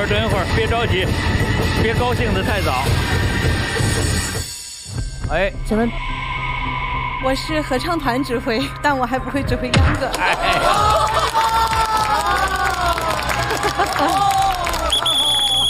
等一会儿，别着急，别高兴得太早。哎， 请问我是合唱团指挥，但我还不会指挥秧歌。